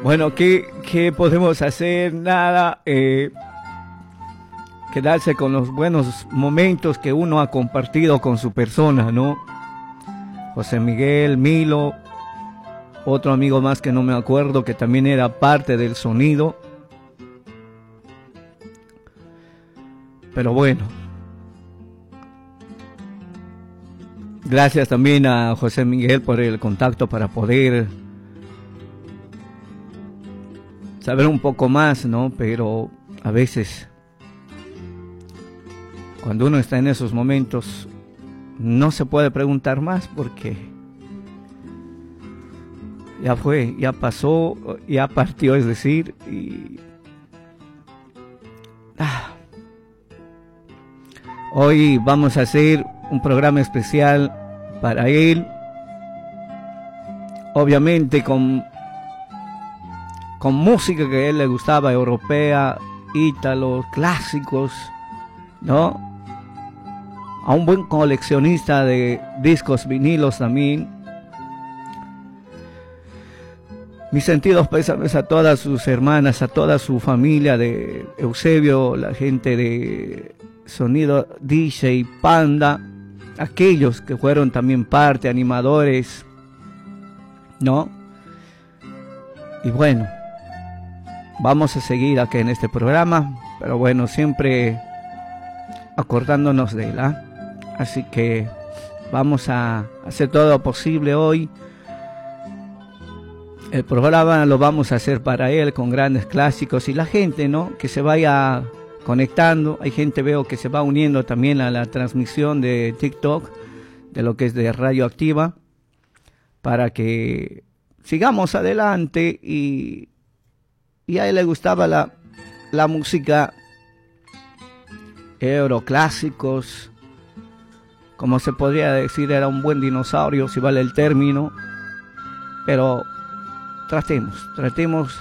Bueno, ¿qué podemos hacer? Nada, quedarse con los buenos momentos que uno ha compartido con su persona, ¿no? José Miguel, Milo, otro amigo más que no me acuerdo, que también era parte del sonido. Pero bueno, gracias también a José Miguel por el contacto para poder saber un poco más, ¿no? Pero a veces, cuando uno está en esos momentos, no se puede preguntar más porque ya fue, ya pasó, ya partió, es decir, y hoy vamos a hacer un programa especial para él, obviamente con música que a él le gustaba, europea, ítalos, clásicos, ¿no? A un buen coleccionista de discos vinilos también. Mis sentidos pésames a todas sus hermanas, a toda su familia de Eusebio, la gente de Sonido DJ, Panda, aquellos que fueron también parte, animadores, ¿no? Y bueno, vamos a seguir aquí en este programa, pero bueno, siempre acordándonos de él, ¿ah? Así que vamos a hacer todo lo posible hoy. El programa lo vamos a hacer para él con grandes clásicos y la gente, ¿no? Que se vaya conectando. Hay gente, veo, que se va uniendo también a la transmisión de TikTok, de lo que es de Radioactiva, para que sigamos adelante y a él le gustaba la música euroclásicos, como se podría decir, era un buen dinosaurio, si vale el término, pero tratemos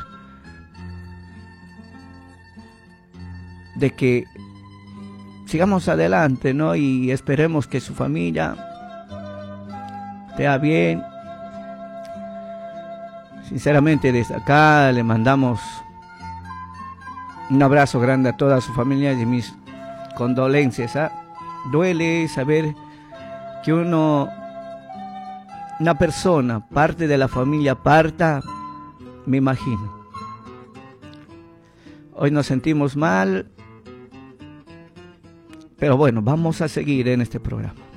de que sigamos adelante, ¿no? Y esperemos que su familia esté bien. Sinceramente, desde acá le mandamos un abrazo grande a toda su familia y mis condolencias, ¿eh? Duele saber que una persona, parte de la familia, parta, me imagino. Hoy nos sentimos mal, pero bueno, vamos a seguir en este programa.